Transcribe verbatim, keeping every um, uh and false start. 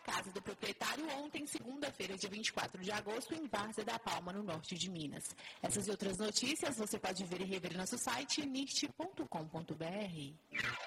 casa do proprietário ontem, segunda-feira, dia vinte e quatro de agosto, em Várzea da Palma, no norte de Minas. Essas e outras notícias você pode ver e rever em nosso site nirte ponto com ponto br.